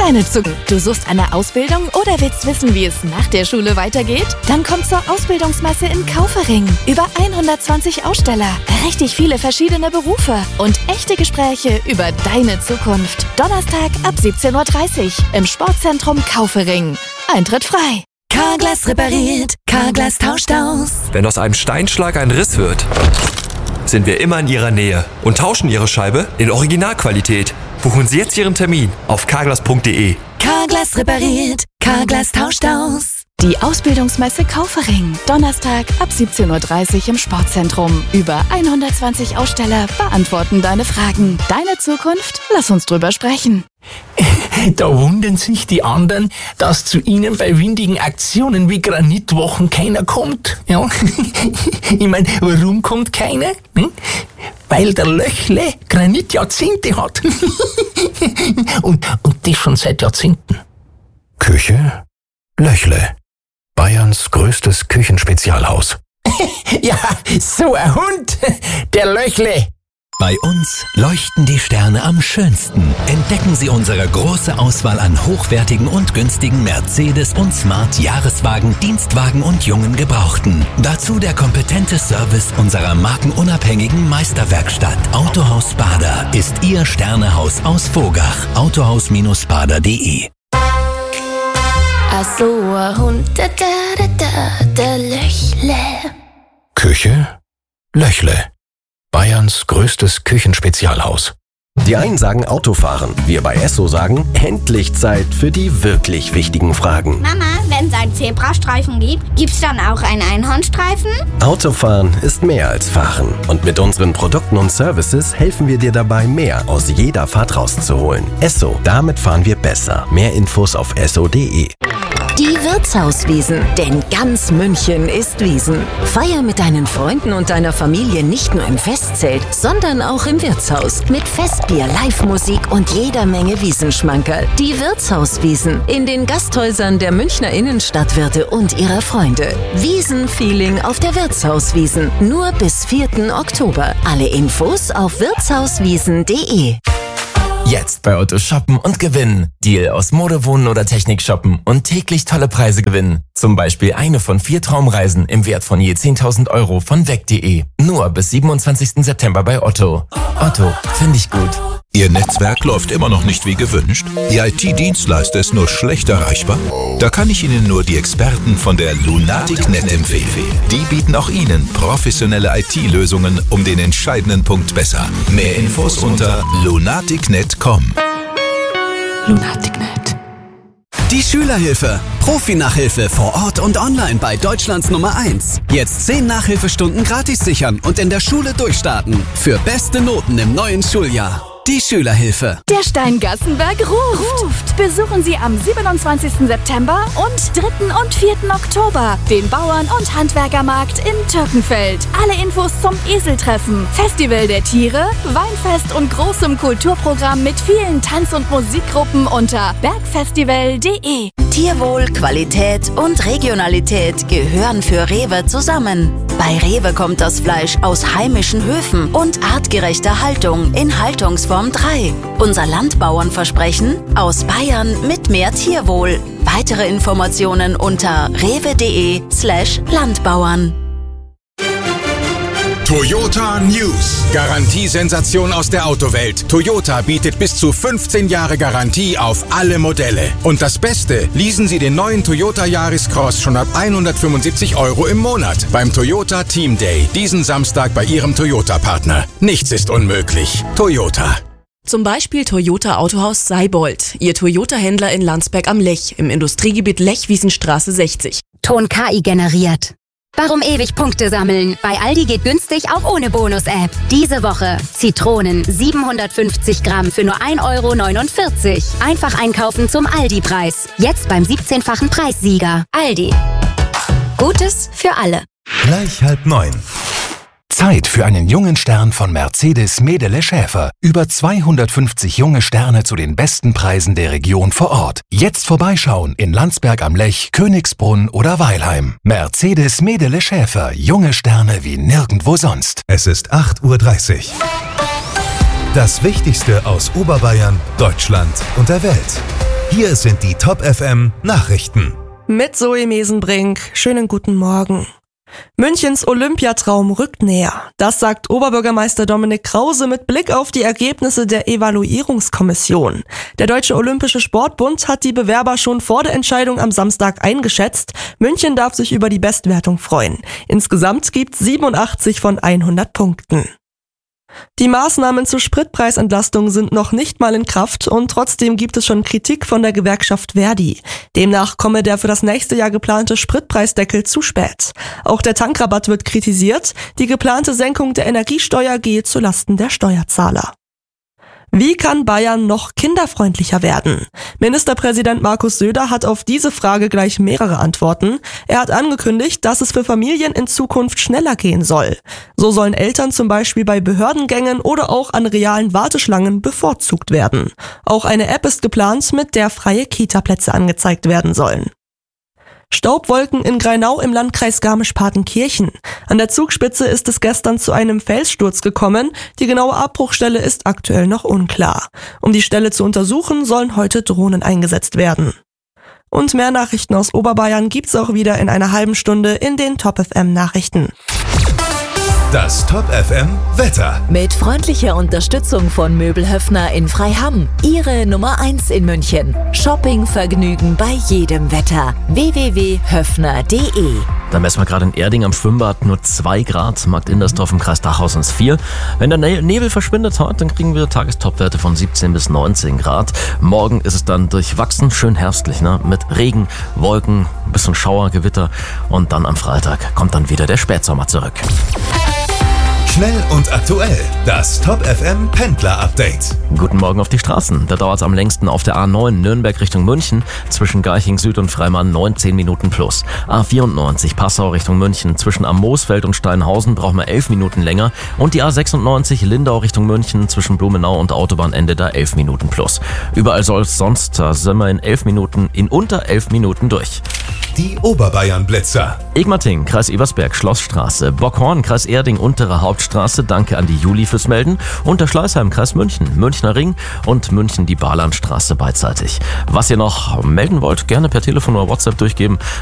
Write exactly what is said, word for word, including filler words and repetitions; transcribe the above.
deine Zukunft. Du suchst eine Ausbildung oder willst wissen, wie es nach der Schule weitergeht? Dann komm zur Ausbildungsmesse in Kaufering. Über hundertzwanzig Aussteller, richtig viele verschiedene Berufe und echte Gespräche über deine Zukunft. Donnerstag ab siebzehn Uhr dreißig im Sportzentrum Kaufering. Eintritt frei. Carglass repariert, Carglass tauscht aus. Wenn aus einem Steinschlag ein Riss wird, sind wir immer in Ihrer Nähe und tauschen Ihre Scheibe in Originalqualität. Buchen Sie jetzt Ihren Termin auf carglass punkt de. Carglass repariert, Carglass tauscht aus. Die Ausbildungsmesse Kaufering. Donnerstag ab siebzehn Uhr dreißig im Sportzentrum. Über hundertzwanzig Aussteller beantworten deine Fragen. Deine Zukunft? Lass uns drüber sprechen. Da wundern sich die anderen, dass zu ihnen bei windigen Aktionen wie Granitwochen keiner kommt. Ja? Ich meine, warum kommt keiner? Hm? Weil der Löchle Granitjahrzehnte hat. und, und das schon seit Jahrzehnten. Küche Löchle. Bayerns größtes Küchenspezialhaus. Ja, so ein Hund, der Löchle. Bei uns leuchten die Sterne am schönsten. Entdecken Sie unsere große Auswahl an hochwertigen und günstigen Mercedes- und Smart-Jahreswagen, Dienstwagen und jungen Gebrauchten. Dazu der kompetente Service unserer markenunabhängigen Meisterwerkstatt. Autohaus Bader ist Ihr Sternehaus aus Vogach. autohaus Bindestrich bader punkt de. Ach so, ein Hund, da, da, da, da, Löchle. Küche Löchle. Bayerns größtes Küchenspezialhaus. Die einen sagen Autofahren, wir bei Esso sagen, endlich Zeit für die wirklich wichtigen Fragen. Mama, wenn es einen Zebrastreifen gibt, gibt's dann auch einen Einhornstreifen? Autofahren ist mehr als Fahren. Und mit unseren Produkten und Services helfen wir dir dabei, mehr aus jeder Fahrt rauszuholen. Esso, damit fahren wir besser. Mehr Infos auf esso punkt de. Die Wirtshauswiesen, denn ganz München ist Wiesen. Feier mit deinen Freunden und deiner Familie nicht nur im Festzelt, sondern auch im Wirtshaus. Mit Festbier, Live-Musik und jeder Menge Wiesenschmankerl. Die Wirtshauswiesen in den Gasthäusern der Münchner Innenstadtwirte und ihrer Freunde. Wiesenfeeling auf der Wirtshauswiesen. Nur bis vierten Oktober. Alle Infos auf wirtshauswiesen punkt de. Jetzt bei Otto shoppen und gewinnen. Deal aus Mode, Wohnen oder Technik shoppen und täglich tolle Preise gewinnen. Zum Beispiel eine von vier Traumreisen im Wert von je zehntausend Euro von weg punkt de. Nur bis siebenundzwanzigsten September bei Otto. Otto, finde ich gut. Ihr Netzwerk läuft immer noch nicht wie gewünscht? Ihr I T-Dienstleister ist nur schlecht erreichbar? Da kann ich Ihnen nur die Experten von der Lunatic.net empfehlen. Die bieten auch Ihnen professionelle I T-Lösungen um den entscheidenden Punkt besser. Mehr Infos unter lunatic punkt net punkt com. Lunatic.net. Die Schülerhilfe. Profi-Nachhilfe vor Ort und online bei Deutschlands Nummer eins. Jetzt zehn Nachhilfestunden gratis sichern und in der Schule durchstarten. Für beste Noten im neuen Schuljahr. Die Schülerhilfe. Der Steingassenberg ruft. ruft. Besuchen Sie am siebenundzwanzigsten September und dritten und vierten Oktober den Bauern- und Handwerkermarkt in Türkenfeld. Alle Infos zum Eseltreffen, Festival der Tiere, Weinfest und großem Kulturprogramm mit vielen Tanz- und Musikgruppen unter bergfestival punkt de. Tierwohl, Qualität und Regionalität gehören für Rewe zusammen. Bei Rewe kommt das Fleisch aus heimischen Höfen und artgerechter Haltung in Haltungsform drei. Unser Landbauernversprechen: aus Bayern mit mehr Tierwohl. Weitere Informationen unter rewe punkt de slash Landbauern. Toyota News. Garantiesensation aus der Autowelt. Toyota bietet bis zu fünfzehn Jahre Garantie auf alle Modelle. Und das Beste, leasen Sie den neuen Toyota Yaris Cross schon ab hundertfünfundsiebzig Euro im Monat beim Toyota Team Day, diesen Samstag bei Ihrem Toyota-Partner. Nichts ist unmöglich. Toyota. Zum Beispiel Toyota Autohaus Seibold, Ihr Toyota-Händler in Landsberg am Lech im Industriegebiet Lech-Wiesenstraße sechzig. Ton K I generiert. Warum ewig Punkte sammeln? Bei Aldi geht günstig auch ohne Bonus-App. Diese Woche Zitronen siebenhundertfünfzig Gramm für nur ein Euro neunundvierzig. Einfach einkaufen zum Aldi-Preis. Jetzt beim siebzehnfachen Preissieger. Aldi. Gutes für alle. Gleich halb neun. Zeit für einen jungen Stern von Mercedes Medele Schäfer. Über zweihundertfünfzig junge Sterne zu den besten Preisen der Region vor Ort. Jetzt vorbeischauen in Landsberg am Lech, Königsbrunn oder Weilheim. Mercedes Medele Schäfer. Junge Sterne wie nirgendwo sonst. Es ist acht Uhr dreißig. Das Wichtigste aus Oberbayern, Deutschland und der Welt. Hier sind die Top F M Nachrichten. Mit Zoe Mesenbrink. Schönen guten Morgen. Münchens Olympiatraum rückt näher. Das sagt Oberbürgermeister Dominik Krause mit Blick auf die Ergebnisse der Evaluierungskommission. Der Deutsche Olympische Sportbund hat die Bewerber schon vor der Entscheidung am Samstag eingeschätzt. München darf sich über die Bestwertung freuen. Insgesamt gibt's siebenundachtzig von hundert Punkten. Die Maßnahmen zur Spritpreisentlastung sind noch nicht mal in Kraft und trotzdem gibt es schon Kritik von der Gewerkschaft Verdi. Demnach komme der für das nächste Jahr geplante Spritpreisdeckel zu spät. Auch der Tankrabatt wird kritisiert. Die geplante Senkung der Energiesteuer gehe zulasten der Steuerzahler. Wie kann Bayern noch kinderfreundlicher werden? Ministerpräsident Markus Söder hat auf diese Frage gleich mehrere Antworten. Er hat angekündigt, dass es für Familien in Zukunft schneller gehen soll. So sollen Eltern zum Beispiel bei Behördengängen oder auch an realen Warteschlangen bevorzugt werden. Auch eine App ist geplant, mit der freie Kita-Plätze angezeigt werden sollen. Staubwolken in Grainau im Landkreis Garmisch-Partenkirchen. An der Zugspitze ist es gestern zu einem Felssturz gekommen. Die genaue Abbruchstelle ist aktuell noch unklar. Um die Stelle zu untersuchen, sollen heute Drohnen eingesetzt werden. Und mehr Nachrichten aus Oberbayern gibt's auch wieder in einer halben Stunde in den Top F M Nachrichten. Das Top F M Wetter. Mit freundlicher Unterstützung von Möbel Höffner in Freiham. Ihre Nummer eins in München. Shoppingvergnügen bei jedem Wetter. w w w punkt höffner punkt de. Da messen wir gerade in Erding am Schwimmbad nur zwei Grad, Markt Indersdorf im Kreis Dachau sind es vier. Wenn der Nebel verschwindet heute, dann kriegen wir Tagestopwerte von siebzehn bis neunzehn Grad. Morgen ist es dann durchwachsen, schön herbstlich, ne? Mit Regen, Wolken, ein bisschen Schauer, Gewitter und dann am Freitag kommt dann wieder der Spätsommer zurück. Schnell und aktuell. Das Top F M Pendler Update. Guten Morgen auf die Straßen. Da dauert es am längsten auf der A neun Nürnberg Richtung München zwischen Garching Süd und Freimann neunzehn Minuten plus. A vierundneunzig Passau Richtung München zwischen Am Moosfeld und Steinhausen brauchen wir elf Minuten länger. Und die A sechsundneunzig Lindau Richtung München zwischen Blumenau und Autobahnende da elf Minuten plus. Überall soll es sonst, da sind wir in elf Minuten, in unter elf Minuten durch. Die Oberbayern Blitzer. Egmating, Kreis Ebersberg, Schlossstraße. Bockhorn, Kreis Erding, Untere Hauptstraße. Danke an die Juli fürs Melden. Unterschleißheim, Kreis München, Münchner Ring und München die Barlandstraße beidseitig. Was ihr noch melden wollt, gerne per Telefon oder WhatsApp durchgeben.